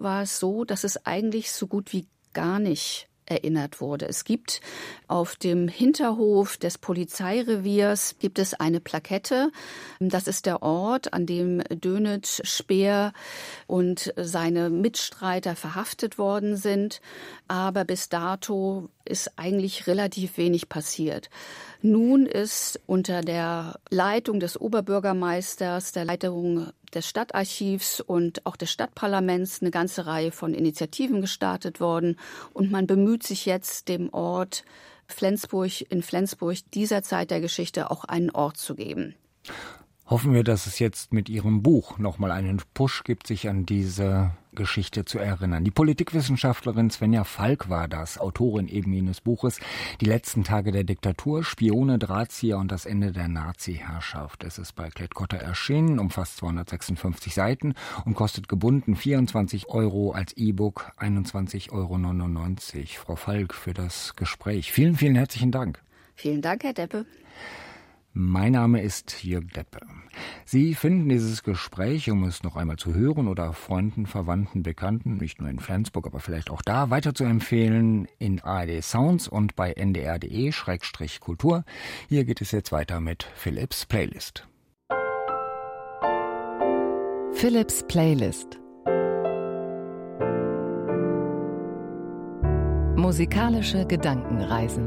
war es so, dass es eigentlich so gut wie gar nicht erinnert wurde. Es gibt auf dem Hinterhof des Polizeireviers gibt es eine Plakette. Das ist der Ort, an dem Dönitz, Speer und seine Mitstreiter verhaftet worden sind. Aber bis dato ist eigentlich relativ wenig passiert. Nun ist unter der Leitung des Oberbürgermeisters, der Leitung des Stadtarchivs und auch des Stadtparlaments eine ganze Reihe von Initiativen gestartet worden. Und man bemüht sich jetzt, dem Ort in Flensburg dieser Zeit der Geschichte auch einen Ort zu geben. Hoffen wir, dass es jetzt mit Ihrem Buch nochmal einen Push gibt, sich an diese Geschichte zu erinnern. Die Politikwissenschaftlerin Svenja Falk war das, Autorin eben jenes Buches Die letzten Tage der Diktatur, Spione, Drahtzieher und das Ende der Nazi-Herrschaft. Es ist bei Klett-Cotta erschienen, umfasst 256 Seiten und kostet gebunden 24 € als E-Book, 21,99 €. Frau Falk, für das Gespräch. Vielen, vielen herzlichen Dank. Vielen Dank, Herr Deppe. Mein Name ist Jürg Deppe. Sie finden dieses Gespräch, um es noch einmal zu hören oder Freunden, Verwandten, Bekannten, nicht nur in Flensburg, aber vielleicht auch da, weiter zu empfehlen, in ARD Sounds und bei ndr.de/kultur. Hier geht es jetzt weiter mit Philips Playlist. Philips Playlist. Musikalische Gedankenreisen.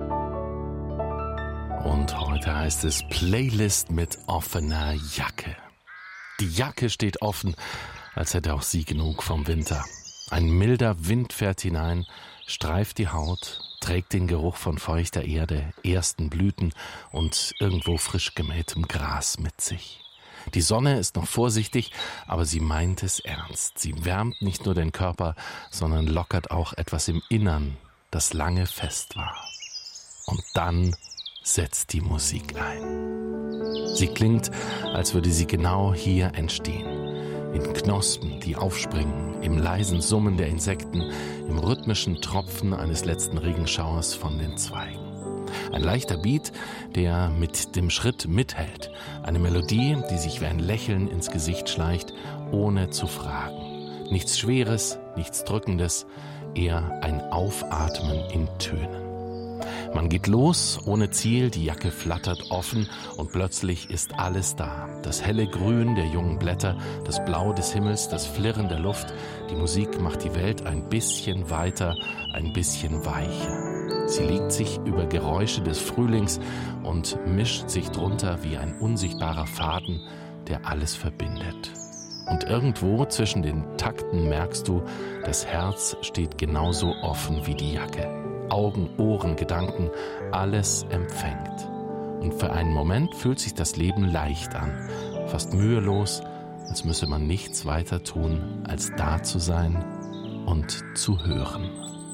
Und heute heißt es Playlist mit offener Jacke. Die Jacke steht offen, als hätte auch sie genug vom Winter. Ein milder Wind fährt hinein, streift die Haut, trägt den Geruch von feuchter Erde, ersten Blüten und irgendwo frisch gemähtem Gras mit sich. Die Sonne ist noch vorsichtig, aber sie meint es ernst. Sie wärmt nicht nur den Körper, sondern lockert auch etwas im Innern, das lange fest war. Und dann setzt die Musik ein. Sie klingt, als würde sie genau hier entstehen. In Knospen, die aufspringen, im leisen Summen der Insekten, im rhythmischen Tropfen eines letzten Regenschauers von den Zweigen. Ein leichter Beat, der mit dem Schritt mithält. Eine Melodie, die sich wie ein Lächeln ins Gesicht schleicht, ohne zu fragen. Nichts Schweres, nichts Drückendes, eher ein Aufatmen in Tönen. Man geht los, ohne Ziel, die Jacke flattert offen und plötzlich ist alles da. Das helle Grün der jungen Blätter, das Blau des Himmels, das Flirren der Luft. Die Musik macht die Welt ein bisschen weiter, ein bisschen weicher. Sie legt sich über Geräusche des Frühlings und mischt sich drunter wie ein unsichtbarer Faden, der alles verbindet. Und irgendwo zwischen den Takten merkst du, das Herz steht genauso offen wie die Jacke. Augen, Ohren, Gedanken, alles empfängt. Und für einen Moment fühlt sich das Leben leicht an, fast mühelos, als müsse man nichts weiter tun, als da zu sein und zu hören.